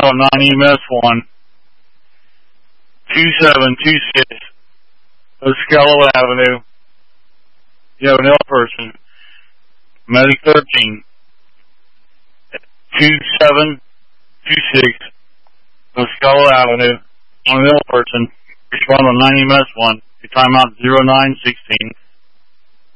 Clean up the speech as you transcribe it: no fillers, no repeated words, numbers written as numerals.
9 EMS 1, 2726 Osceola Avenue. You have an ill person. Medic 13, 2726 Osceola Avenue. On an ill person. Respond on 9 EMS 1. Your timeout 0916.